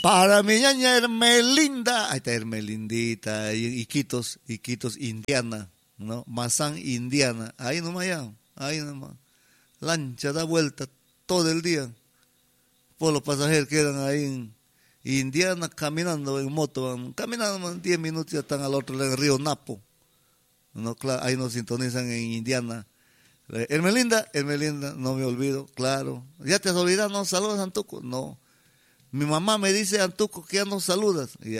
Para mi ñaña Hermelinda, ahí está Hermelindita, Iquitos, Indiana, ¿no? Mazán, Indiana, ahí nomás ya, ahí nomás. Lancha da vuelta todo el día, por los pasajeros quedan ahí en Indiana caminando en moto, caminando 10 minutos ya están al otro lado del río Napo, ¿no? Claro, ahí nos sintonizan en Indiana. Hermelinda, no me olvido, claro. ¿Ya te has olvidado? ¿No saludas, Antuco? No. Mi mamá me dice, Antuco, que ya no saludas.